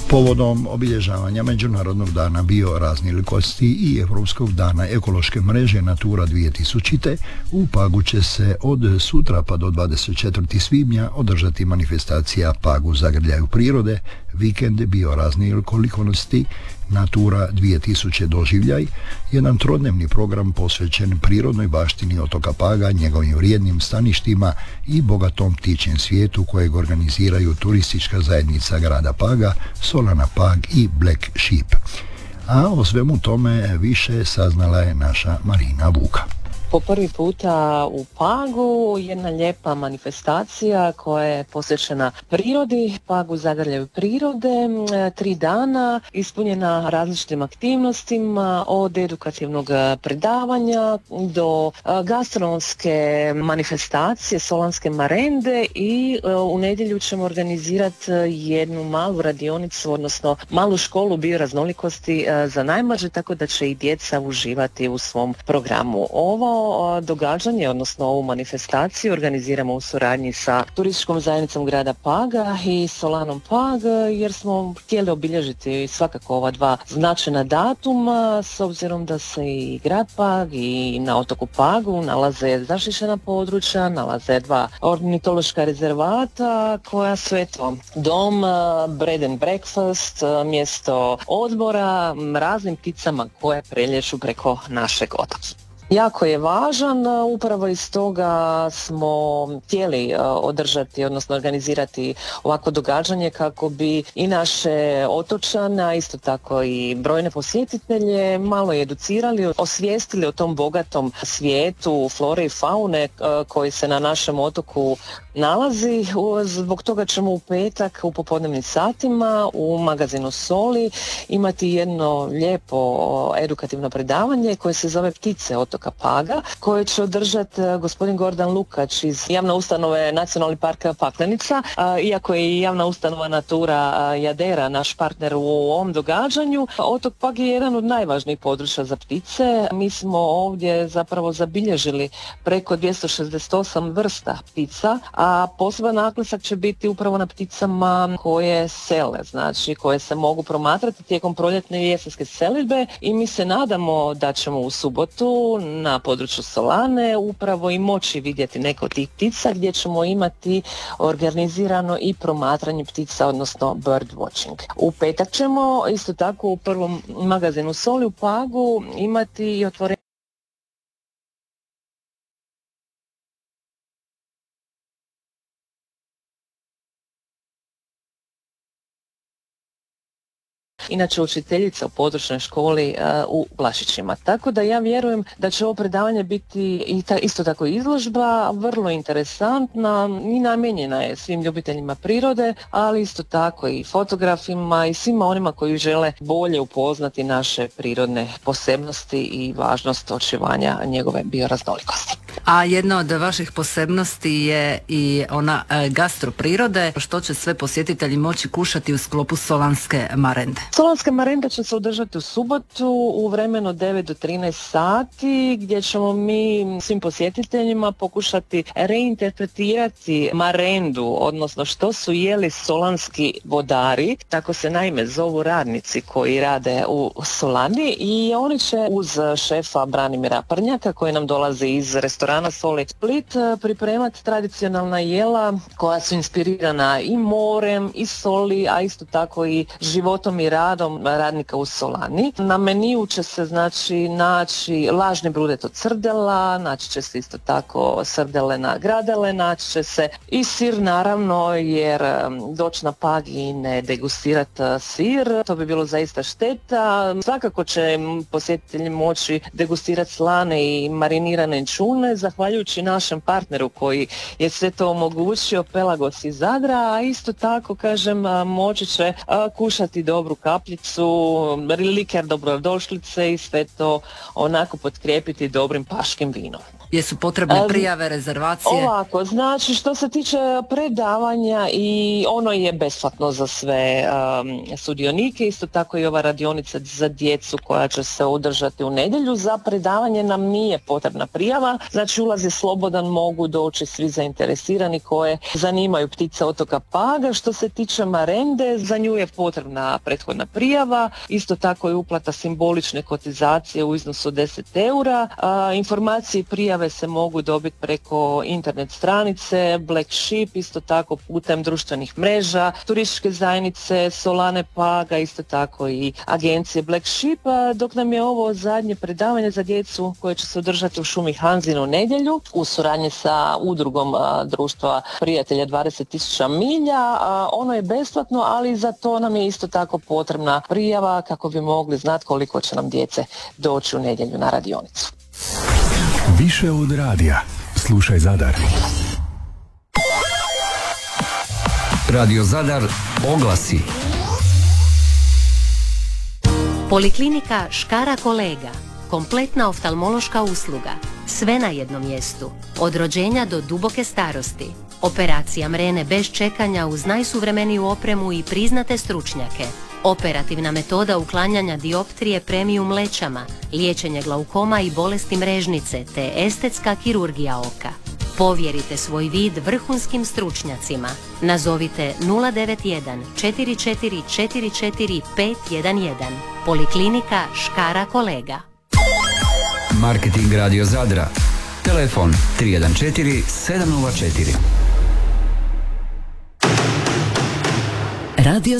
Povodom obilježavanja Međunarodnog dana bioraznolikosti i Europskog dana ekološke mreže Natura 2000. u Pagu će se od sutra pa do 24. svibnja održati manifestacija Pag u zagrljaju prirode, vikend bioraznolikosti Natura 2000 doživljaj, jedan trodnevni program posvećen prirodnoj baštini otoka Paga, njegovim vrijednim staništima i bogatom ptičjem svijetu kojeg organiziraju turistička zajednica grada Paga, Solana Pag i Black Sheep. A o svemu tome više saznala je naša Marina Vuka. Po prvi puta u Pagu jedna lijepa manifestacija koja je posvećena prirodi, Pagu zagrljaju prirode, 3 dana ispunjena različitim aktivnostima od edukativnog predavanja do gastronomske manifestacije, solanske marende i u nedjelju ćemo organizirati jednu malu radionicu, odnosno malu školu bioraznolikosti za najmlađe, tako da će i djeca uživati u svom programu. Ovo događanje, odnosno ovu manifestaciju organiziramo u suradnji sa turističkom zajednicom grada Paga i Solanom Pag, jer smo htjeli obilježiti svakako ova dva značajna datuma, s obzirom da se i grad Pag i na otoku Pagu nalaze zaštićena područja, nalaze 2 ornitološka rezervata koja su dom, bread and breakfast, mjesto odmora raznim pticama koje preljeću preko našeg otoka. Jako je važan, upravo iz toga smo htjeli održati, odnosno organizirati ovako događanje kako bi i naše otočane, a isto tako i brojne posjetitelje malo educirali, osvijestili o tom bogatom svijetu flore i faune koji se na našem otoku nalazi. Zbog toga ćemo u petak u popodnevnim satima u magazinu Soli imati jedno lijepo edukativno predavanje koje se zove Ptice otoka Paga, koje će održati gospodin Gordan Lukač iz javne ustanove Nacionalni park Paklenica. Iako je i javna ustanova Natura Jadera naš partner u ovom događanju, otok Pag je jedan od najvažnijih područja za ptice. Mi smo ovdje zapravo zabilježili preko 268 vrsta ptica, a poseban naglasak će biti upravo na pticama koje sele, znači koje se mogu promatrati tijekom proljetne i jesenske selidbe, i mi se nadamo da ćemo u subotu na području Solane upravo i moći vidjeti neke od tih ptica, gdje ćemo imati organizirano i promatranje ptica, odnosno bird watching. U petak ćemo isto tako u prvom magazinu Soli u Pagu imati i otvorenje inače učiteljica u područnoj školi u Vlašićima. Tako da ja vjerujem da će ovo predavanje biti isto tako izložba, vrlo interesantna i namijenjena je svim ljubiteljima prirode, ali isto tako i fotografima i svima onima koji žele bolje upoznati naše prirodne posebnosti i važnost očuvanja njegove bioraznolikosti. A jedna od vaših posebnosti je i ona gastroprirode. Što će sve posjetitelji moći kušati u sklopu Solanske marende? Solanska marenda će se održati u subotu u vremenu 9 do 13 sati, gdje ćemo mi svim posjetiteljima pokušati reinterpretirati marendu, odnosno što su jeli solanski vodari, tako se naime zovu radnici koji rade u Solani, i oni će uz šefa Branimira Prnjaka koji nam dolazi iz restorana Soli Split pripremati tradicionalna jela koja su inspirirana i morem i soli, a isto tako i životom i radom radnika u Solani. Na meniju će se naći lažni brudet od srdela, naći će se isto tako srdelena gradele, naći će se i sir naravno, jer doći na Pag i ne degustirati sir, to bi bilo zaista šteta. Svakako će posjetitelji moći degustirati slane i marinirane čune, zahvaljujući našem partneru koji je sve to omogućio, Pelagos iz Zadra, a isto tako kažem moći će kušati dobru kapljicu, liker dobrodošlice i sve to onako potkrijepiti dobrim paškim vinom. Jesu potrebne prijave, rezervacije? Ovako, znači što se tiče predavanja i ono je besplatno za sve sudionike, isto tako i ova radionica za djecu koja će se održati u nedjelju. Za predavanje nam nije potrebna prijava, znači ulaz je slobodan, mogu doći svi zainteresirani koje zanimaju ptice otoka Paga. Što se tiče marende, za nju je potrebna prethodna prijava, isto tako i uplata simbolične kotizacije u iznosu 10 eura. Informacije i prijave se mogu dobiti preko internet stranice Black Sheep, isto tako putem društvenih mreža, turističke zajednice Solane Paga, isto tako i agencije Black Sheep, dok nam je ovo zadnje predavanje za djecu koje će se održati u šumi Hanzin u nedjelju u suradnji sa udrugom društva prijatelja 20.000 milja. Ono je besplatno, ali za to nam je isto tako potrebna prijava kako bi mogli znati koliko će nam djece doći u nedjelju na radionicu. Više od radija. Slušaj Zadar. Radio Zadar oglasi. Poliklinika Škara Kolega. Kompletna oftalmološka usluga. Sve na jednom mjestu. Od rođenja do duboke starosti. Operacija mrene bez čekanja uz najsuvremeniju opremu i priznate stručnjake. Operativna metoda uklanjanja dioptrije premium lećama, liječenje glaukoma i bolesti mrežnice te estetska kirurgija oka. Povjerite svoj vid vrhunskim stručnjacima. Nazovite 091 4444 511. Poliklinika Škara Kolega. Marketing Radio Zadra. Telefon 314 704. Radio